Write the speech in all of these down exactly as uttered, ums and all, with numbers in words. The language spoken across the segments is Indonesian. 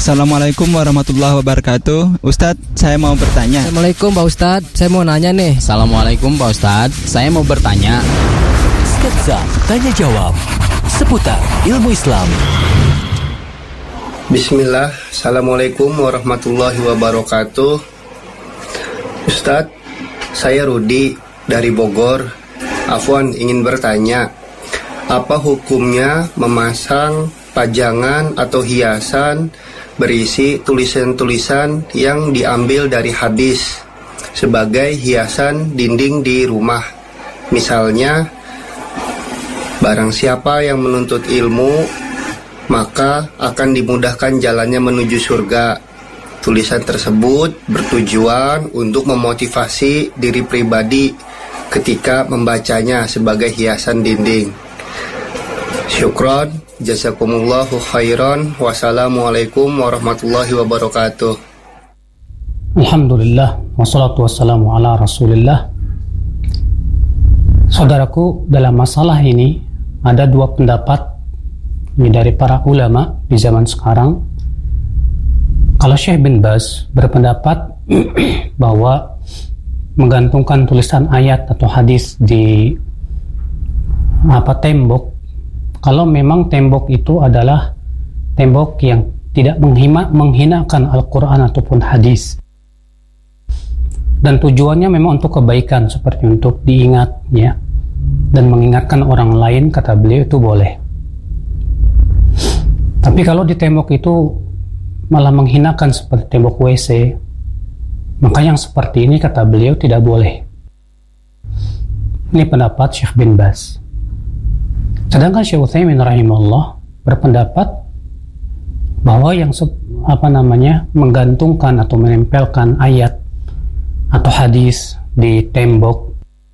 Assalamualaikum warahmatullahi wabarakatuh. Ustadz, saya mau bertanya. Assalamualaikum Pak Ustadz, saya mau nanya nih. Assalamualaikum Pak Ustadz, saya mau bertanya. Sketsa tanya jawab seputar ilmu Islam. Bismillah, Assalamualaikum warahmatullahi wabarakatuh. Ustadz, saya Rudi dari Bogor. Afwan, ingin bertanya, apa hukumnya memasang pajangan atau hiasan berisi tulisan-tulisan yang diambil dari hadis sebagai hiasan dinding di rumah? Misalnya, barang siapa yang menuntut ilmu, maka akan dimudahkan jalannya menuju surga. Tulisan tersebut bertujuan untuk memotivasi diri pribadi ketika membacanya sebagai hiasan dinding. Syukron, jazakumullahu khairan. Wassalamualaikum warahmatullahi wabarakatuh. Alhamdulillah, wassalatu wassalamu ala rasulillah. Saudaraku, dalam masalah ini ada dua pendapat dari para ulama di zaman sekarang. Kalau Syekh bin Baz berpendapat bahwa menggantungkan tulisan ayat atau hadis di apa tembok, kalau memang tembok itu adalah tembok yang tidak menghina, menghinakan Al-Quran ataupun hadis, dan tujuannya memang untuk kebaikan, seperti untuk diingat ya, dan mengingatkan orang lain, kata beliau, itu boleh. Tapi kalau di tembok itu malah menghinakan seperti tembok W C, maka yang seperti ini, kata beliau, tidak boleh. Ini pendapat Syekh bin Baz. Sedangkan Syekh Utsaimin rahimahullah berpendapat bahwa yang apa namanya menggantungkan atau menempelkan ayat atau hadis di tembok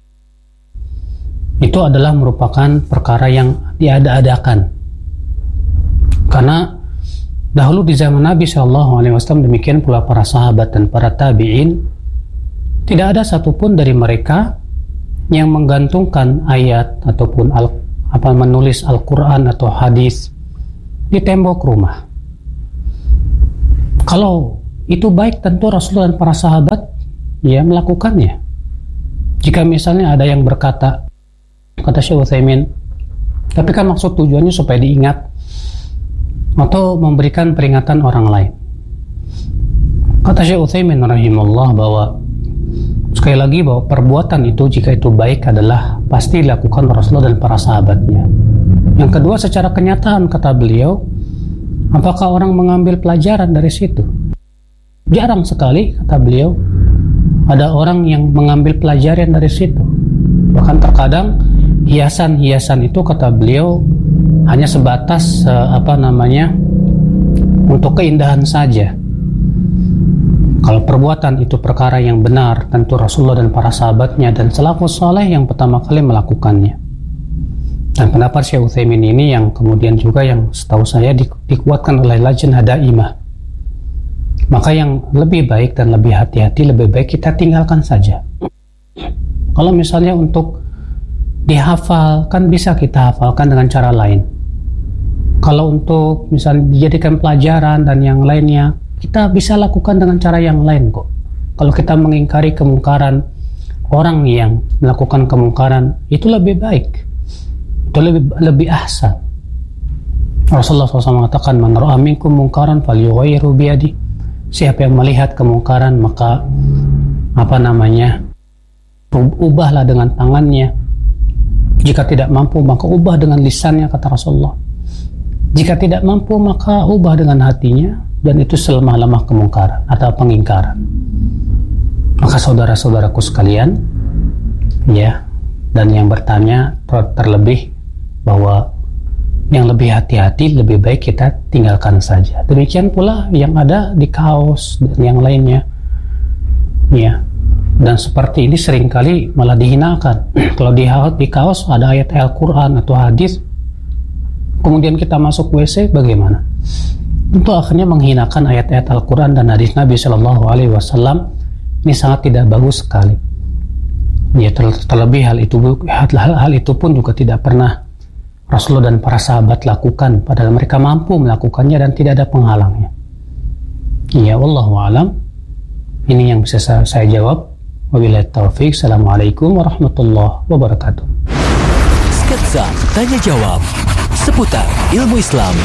itu adalah merupakan perkara yang diada-adakan. Karena dahulu di zaman Nabi shallallahu alaihi wasallam, demikian pula para sahabat dan para tabi'in, tidak ada satupun dari mereka yang menggantungkan ayat ataupun al, apa menulis Al-Quran atau hadis di tembok rumah. Kalau itu baik, tentu Rasulullah dan para sahabat ya melakukannya. Jika misalnya ada yang berkata, kata Syekh Utsaimin, tapi kan maksud tujuannya supaya diingat atau memberikan peringatan orang lain. Kata Syekh Utsaimin rahimahullah bahwa sekali lagi bahwa perbuatan itu, jika itu baik, adalah pasti dilakukan Rasulullah dan para sahabatnya. Yang kedua, secara kenyataan, kata beliau, apakah orang mengambil pelajaran dari situ? Jarang sekali, kata beliau, ada orang yang mengambil pelajaran dari situ. Bahkan terkadang hiasan-hiasan itu, kata beliau, hanya sebatas uh, apa namanya untuk keindahan saja. Kalau perbuatan itu perkara yang benar, tentu Rasulullah dan para sahabatnya dan salafus saleh yang pertama kali melakukannya. Dan pendapat Syekh Utsaimin ini yang kemudian juga yang setahu saya di, dikuatkan oleh Lajnah Daimah. Maka yang lebih baik dan lebih hati-hati, lebih baik kita tinggalkan saja. Kalau misalnya untuk dihafal, kan bisa kita hafalkan dengan cara lain. Kalau untuk misalnya dijadikan pelajaran dan yang lainnya, kita bisa lakukan dengan cara yang lain kok. Kalau kita mengingkari kemungkaran orang yang melakukan kemungkaran, itu lebih baik, itu lebih lebih ahsan. Rasulullah shallallahu alaihi wasallam mengatakan, man ra'a minkum mungkaran falyughayyirhu biyadi. Siapa yang melihat kemungkaran, maka apa namanya ubahlah dengan tangannya. Jika tidak mampu, maka ubah dengan lisannya, kata Rasulullah. Jika tidak mampu, maka ubah dengan hatinya, dan itu selemah-lemah kemungkaran atau pengingkaran. Maka saudara-saudaraku sekalian, ya, dan yang bertanya ter- terlebih bahwa yang lebih hati-hati, lebih baik kita tinggalkan saja. Demikian pula yang ada di kaos dan yang lainnya, ya. Dan seperti ini seringkali malah dihinakan. Kalau di, di kaos ada ayat Al-Quran atau hadis, kemudian kita masuk W C, bagaimana? Tentu akhirnya menghinakan ayat-ayat Al-Quran dan hadis Nabi Shallallahu Alaihi Wasallam. Ini sangat tidak bagus sekali. Ya, ter- terlebih hal itu, hal, hal itu pun juga tidak pernah Rasulullah dan para sahabat lakukan, padahal mereka mampu melakukannya dan tidak ada penghalangnya. Ya, wallahu alam. Ini yang bisa saya, saya jawab. Wabillahi taufik. Assalamualaikum warahmatullahi wabarakatuh. Sketsa Tanya Jawab seputar ilmu Islam.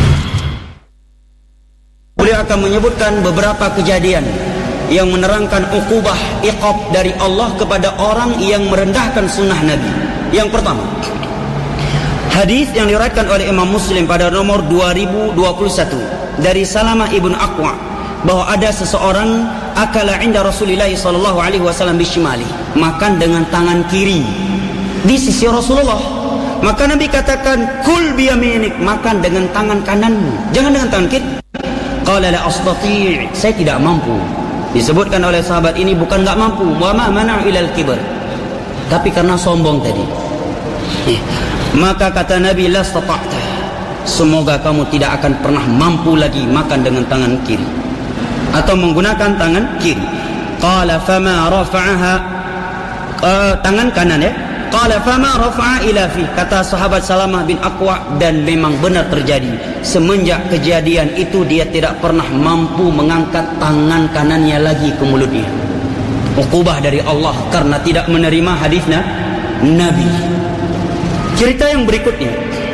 Beliau akan menyebutkan beberapa kejadian yang menerangkan ukubah iqab dari Allah kepada orang yang merendahkan sunnah Nabi. Yang pertama, hadis yang diriwayatkan oleh Imam Muslim pada nomor dua ribu dua puluh satu dari Salamah ibn Aqwa, bahwa ada seseorang akala inda Rasulullah sallallahu alaihi wasallam bishimali, makan dengan tangan kiri di sisi Rasulullah. Maka Nabi katakan, kul biyaminik, makan dengan tangan kananmu, jangan dengan tangan kiri. Qala la astati', saya tidak mampu. Disebutkan oleh sahabat ini bukan enggak mampu, wa ma mana'u ilal kibr, tapi karena sombong tadi. Eh, maka kata Nabi, la stata'ta, semoga kamu tidak akan pernah mampu lagi makan dengan tangan kiri atau menggunakan tangan kiri. Qala fama rafa'aha, uh, tangan kanan ya. Qala fama rafa'a ila fi, kata sahabat Salamah bin Aqwa, dan memang benar terjadi. Semenjak kejadian itu dia tidak pernah mampu mengangkat tangan kanannya lagi ke mulutnya. Ukubah dari Allah karena tidak menerima hadisnya Nabi. Cerita yang berikutnya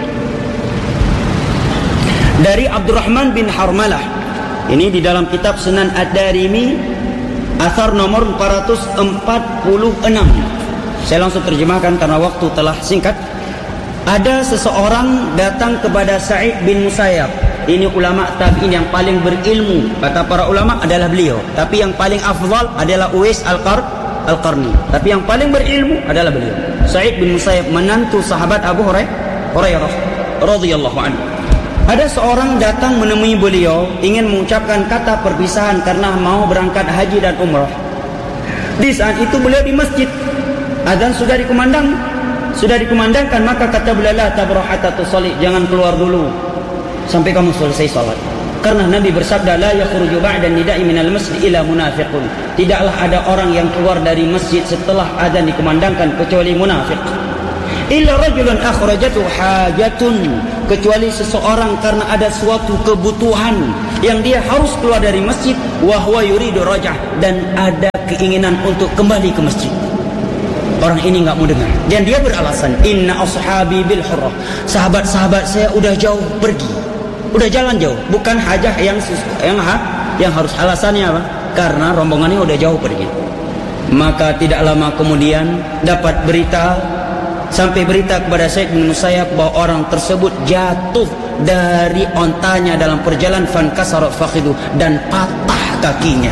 dari Abdurrahman bin Harmalah. Ini di dalam kitab Sunan Ad-Darimi, asar nomor empat ratus empat puluh enam. Saya langsung terjemahkan karena waktu telah singkat. Ada seseorang datang kepada Sa'id bin Musayyab. Ini ulama tabi'in yang paling berilmu, kata para ulama adalah beliau. Tapi yang paling afdal adalah Uwais Al-Qar Al-Qarni. Tapi yang paling berilmu adalah beliau. Sa'id bin Musayyab, menantu sahabat Abu Hurairah radhiyallahu anhu. Ada seorang datang menemui beliau, ingin mengucapkan kata perpisahan karena mau berangkat haji dan umrah. Di saat itu beliau di masjid, azan sudah dikumandang, sudah dikumandangkan, maka kata beliau, la tabrah hatta tusalli, jangan keluar dulu sampai kamu selesai salat. Karena Nabi bersabda, la yakhruju ba'da nida'i minal masjid ila munafiqun, tidaklah ada orang yang keluar dari masjid setelah azan dikumandangkan kecuali munafik. Illa rajulun akhrajatu hajatun, kecuali seseorang karena ada suatu kebutuhan yang dia harus keluar dari masjid, wa huwa yuridu raj'ah, dan ada keinginan untuk kembali ke masjid. Orang ini enggak mau dengar dan dia beralasan, inna ashabi bil hurrah, sahabat-sahabat saya udah jauh pergi, udah jalan jauh, bukan hajah yang yang ha, yang harus alasannya apa? Karena rombongannya udah jauh pergi. Maka tidak lama kemudian dapat berita, sampai berita kepada Sa'id bin Musayyab bahwa orang tersebut jatuh dari ontanya dalam perjalanan, fankasara fakhidu, dan patah kakinya.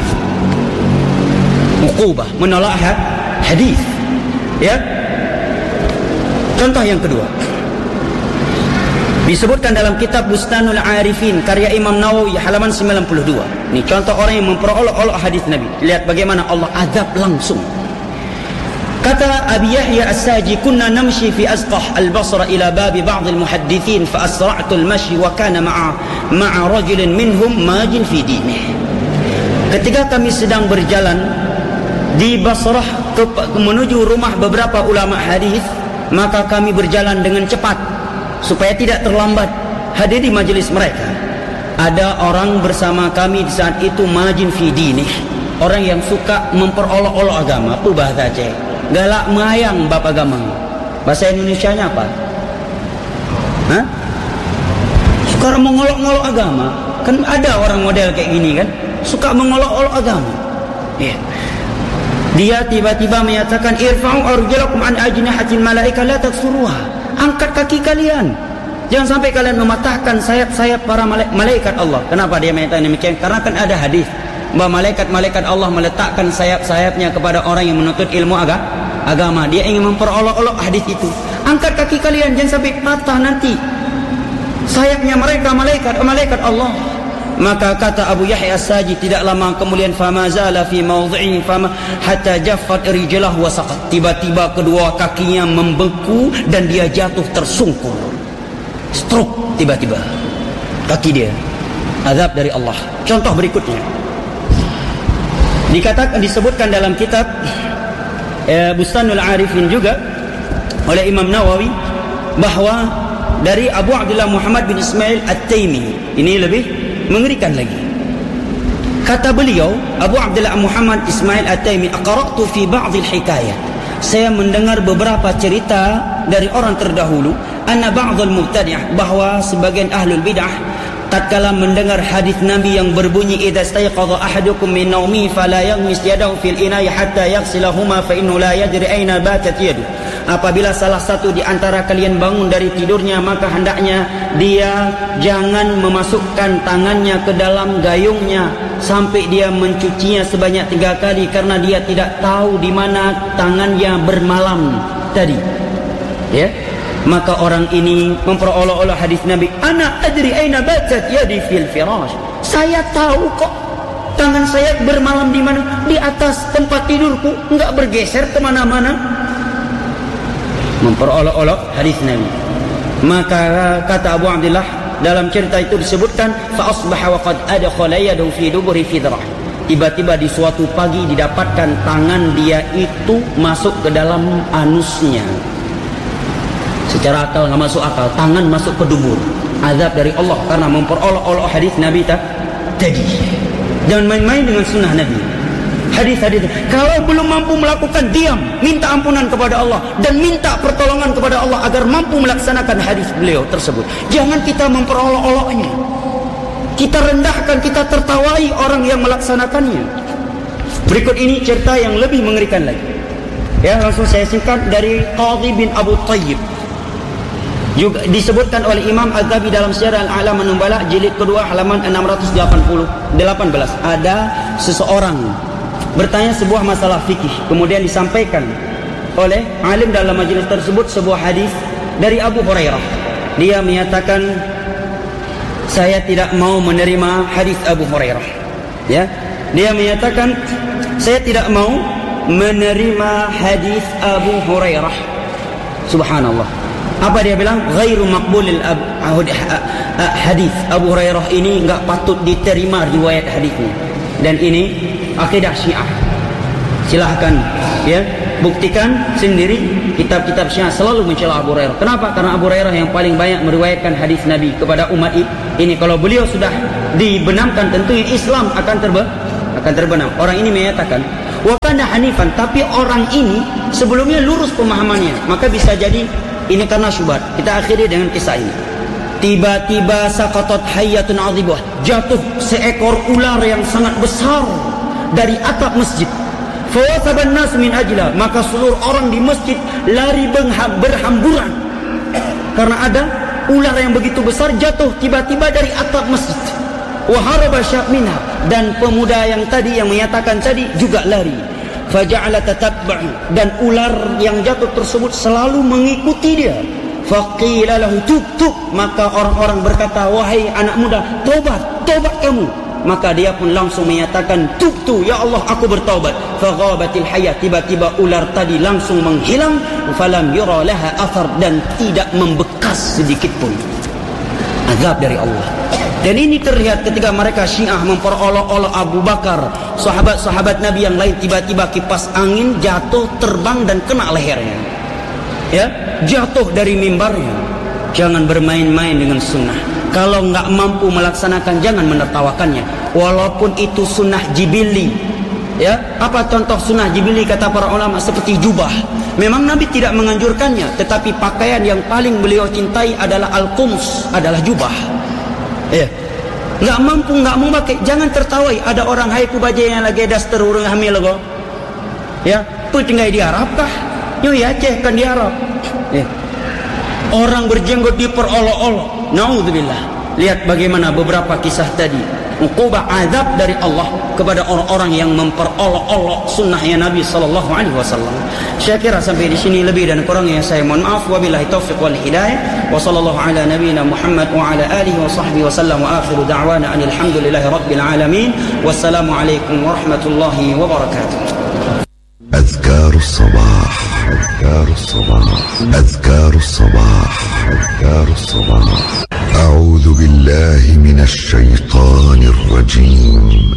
Uqubah, menolak hadis. Ya. Contoh yang kedua disebutkan dalam kitab Bustanul Arifin karya Imam Nawawi halaman sembilan puluh dua. Ini contoh orang yang memperolok-olok hadis Nabi. Lihat bagaimana Allah azab langsung. Kata Abi Yahya As-Saji, kunna namshi fi Azqah al-Basra ila babi ba'd al-muhaddithin fa asra'tu al-mashi wa kana ma'a ma'a rajulin minhum majin fi dinih. Ketika kami sedang berjalan di Basrah ke, menuju rumah beberapa ulama hadis, maka kami berjalan dengan cepat supaya tidak terlambat hadir di majelis mereka. Ada orang bersama kami di saat itu majin fi dinih, orang yang suka memperolok-olok agama. Itu bahasa Aceh, galak mayang bab agama. Bahasa Indonesianya apa? Hah? Suka mengolok-olok agama. Kan ada orang model kayak gini kan, suka mengolok-olok agama. Ya. Yeah. Dia tiba-tiba menyatakan, irfa'u arjulakum an ajnihatil malaika la taksuruha, angkat kaki kalian, jangan sampai kalian mematahkan sayap-sayap para malaikat Allah. Kenapa dia menyatakan demikian? Karena kan ada hadis bahwa malaikat-malaikat Allah meletakkan sayap-sayapnya kepada orang yang menuntut ilmu agama. Dia ingin memperolok-olok hadis itu. Angkat kaki kalian, jangan sampai patah nanti sayapnya mereka, malaikat malaikat Allah. Maka kata Abu Yahya As-Saji, tidak lama kemudian fama zala fi mawdhi'i fama hatta jaffat rijlahu wa saqat, tiba-tiba kedua kakinya membeku dan dia jatuh tersungkur, stroke tiba-tiba kaki dia. Azab dari Allah. Contoh berikutnya dikatakan, disebutkan dalam kitab eh, Bustanul Arifin juga oleh Imam Nawawi bahwa dari Abu Abdullah Muhammad bin Ismail At-Taimi, ini lebih mengerikan lagi. Kata beliau, Abu Abdullah Muhammad Ismail At-Taimi, aqra'tu fi ba'd al-hikayat. Saya mendengar beberapa cerita dari orang terdahulu, anna ba'd al-mubtadi'ah, bahwa sebagian ahlul bid'ah tatkala mendengar hadis Nabi yang berbunyi idza stayqadha ahadukum min nawmi fala yaghmis yadahu fil ina'i hatta yaghsilahuma fa innahu la yadri aina batat yadu. Apabila salah satu di antara kalian bangun dari tidurnya, maka hendaknya dia jangan memasukkan tangannya ke dalam gayungnya sampai dia mencucinya sebanyak tiga kali, karena dia tidak tahu di mana tangannya bermalam tadi. Ya, maka orang ini memperolok-olok hadis Nabi, ana adri aina batat yadi fil firash. Saya tahu kok tangan saya bermalam di mana, di atas tempat tidurku, enggak bergeser kemana-mana. Memperolok-olok hadis Nabi. Maka kata Abu Abdullah, dalam cerita itu disebutkan, fa asbaha wa qad adkhala yadahu fi duburi fidrah. Tiba-tiba di suatu pagi didapatkan tangan dia itu masuk ke dalam anusnya. Secara akal nggak masuk akal, tangan masuk ke dubur. Azab dari Allah karena memperolok-olok hadis Nabi tadi. Jangan main-main dengan sunnah Nabi. Hadis-hadis, kalau belum mampu melakukan, diam, minta ampunan kepada Allah dan minta pertolongan kepada Allah agar mampu melaksanakan hadis beliau tersebut. Jangan kita memperolok-oloknya, kita rendahkan, kita tertawai orang yang melaksanakannya. Berikut ini cerita yang lebih mengerikan lagi. Ya, langsung saya singkat dari Qadhi bin Abu Tayyib. Juga disebutkan oleh Imam Az-Zahabi dalam Syiar Al-A'lam An-Nubala jilid kedua halaman enam ratus delapan belas. Ada seseorang bertanya sebuah masalah fikih, kemudian disampaikan oleh alim dalam majlis tersebut sebuah hadis dari Abu Hurairah. Dia menyatakan, saya tidak mau menerima hadis Abu Hurairah. Ya, dia menyatakan, saya tidak mau menerima hadis Abu Hurairah. Subhanallah. Apa dia bilang? Ghairu maqbulil hadis. Abu Hurairah ini enggak patut diterima riwayat hadisnya. Dan ini akidah Syiah. Silahkan ya, buktikan sendiri. Kitab-kitab Syiah selalu mencela Abu Hurairah. Kenapa? Karena Abu Hurairah yang paling banyak meriwayatkan hadis Nabi kepada umat ini. Kalau beliau sudah dibenamkan, tentu Islam akan terbe akan terbenam. Orang ini menyatakan wa kana hanifan, tapi orang ini sebelumnya lurus pemahamannya. Maka bisa jadi ini karena syubhat. Kita akhiri dengan kisah ini. Tiba-tiba saqatat hayyatun 'adhibah, jatuh seekor ular yang sangat besar dari atap masjid. Fawasaban nas min ajla, maka seluruh orang di masjid lari berhamburan karena ada ular yang begitu besar jatuh tiba-tiba dari atap masjid. Wa haraba syab minha, dan pemuda yang tadi yang menyatakan tadi juga lari. Faja'ala tatabbu, dan ular yang jatuh tersebut selalu mengikuti dia. Faqila lahu tub tub, maka orang-orang berkata, wahai anak muda, tobat, tobat kamu. Maka dia pun langsung menyatakan, tub tu, ya Allah, aku bertaubat. Faghabatil hayat, tiba-tiba ular tadi langsung menghilang. Falam yura laha athar, dan tidak membekas sedikit pun. Azab dari Allah. Dan ini terlihat ketika mereka Syiah memperolok-olok Abu Bakar, sahabat-sahabat Nabi yang lain, tiba-tiba kipas angin jatuh, terbang dan kena lehernya. Ya, jatuh dari mimbarnya. Jangan bermain-main dengan sunnah. Kalau enggak mampu melaksanakan, jangan menertawakannya. Walaupun itu sunnah jibili. Ya, apa contoh sunnah jibili kata para ulama? Seperti jubah. Memang Nabi tidak menganjurkannya, tetapi pakaian yang paling beliau cintai adalah al-qums, adalah jubah. Ya, enggak mampu, enggak mau pakai, jangan tertawai. Ada orang hai ku baje yang lagi daster urang hamil go. Ya, tu tinggal di Arab kah? Yo ya, Aceh kan di Arab. Ya. Orang berjenggot diperolok-olok. Naudzubillah. Lihat bagaimana beberapa kisah tadi. Uqubah azab dari Allah kepada orang-orang yang memperolok-olok sunnahnya Nabi sallallahu alaihi wasallam. Saya kira sampai di sini, lebih dan kurangnya saya mohon maaf. Wabillahi taufiq wal hidayah. Wa sallallahu ala nabiyyina Muhammad wa ala alihi wa sahbihi wasallam, wa akhiru da'wana anil hamdulillahi rabbil alamin. Wassalamu alaikum warahmatullahi wabarakatuh. أذكار الصباح أذكار الصباح أذكار الصباح أذكار الصباح أعوذ بالله من الشيطان الرجيم.